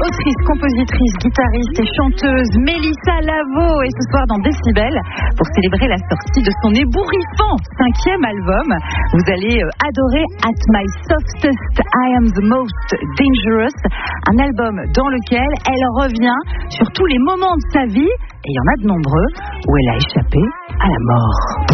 autrice, compositrice, guitariste et chanteuse Mélissa Lavo est ce soir dans Décibel pour célébrer la sortie de son ébouriffant 5e album. Vous allez adorer At My Softest, I Am The Most Dangerous, un album dans lequel elle revient sur tous les moments de sa vie, et il y en a de nombreux, où elle a échappé à la mort.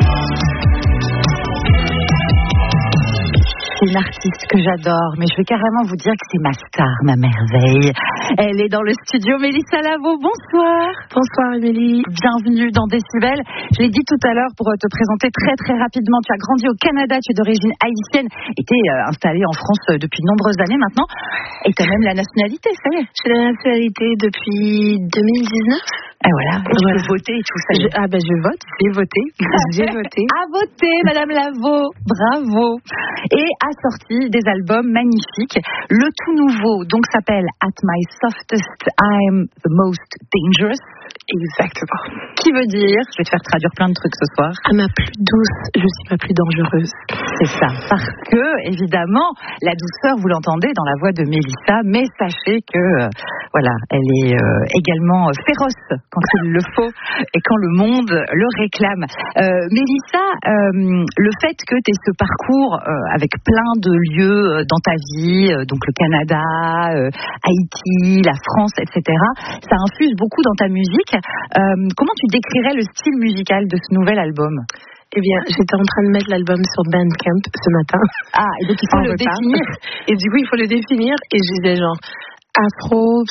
C'est une artiste que j'adore, mais je vais carrément vous dire que c'est ma star, ma merveille. Elle est dans le studio, Mélissa Lavo. Bonsoir. Bonsoir Émilie. Bienvenue dans Décibel. Je l'ai dit tout à l'heure pour te présenter très très rapidement. Tu as grandi au Canada, tu es d'origine haïtienne et tu es installée en France depuis de nombreuses années maintenant. Et tu as même la nationalité, ça y est. J'ai la nationalité depuis 2019. Et voilà, et tu peux voter et tout ça. Je vote, j'ai voté. J'ai voté. À voter, Madame Lavo. Bravo. Et a sorti des albums magnifiques. Le tout nouveau, donc, s'appelle At My Softest, I'm The Most Dangerous. Exactement. Qui veut dire, je vais te faire traduire plein de trucs ce soir. À ma plus douce, je suis ma plus dangereuse. C'est ça. Parce que, évidemment, la douceur, vous l'entendez dans la voix de Mélissa, mais sachez que, voilà, elle est également féroce quand il le faut et quand le monde le réclame. Mélissa, le fait que tu aies ce parcours avec plein de lieux dans ta vie, donc le Canada, Haïti, la France, etc., ça infuse beaucoup dans ta musique. Comment tu décrirais le style musical de ce nouvel album ? Eh bien, j'étais en train de mettre l'album sur Bandcamp ce matin. Ah, et donc il faut le définir. Et du coup, il faut le définir. Et je disais genre afro,